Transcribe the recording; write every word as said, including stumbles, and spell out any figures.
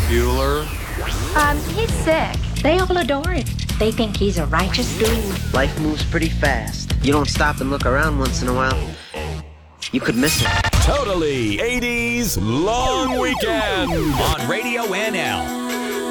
Bueller? Um, he's sick. They all adore him. They think he's a righteous dude. Life moves pretty fast. You don't stop and look around once in a while, you could miss it. Totally eighties Long Weekend on Radio N L.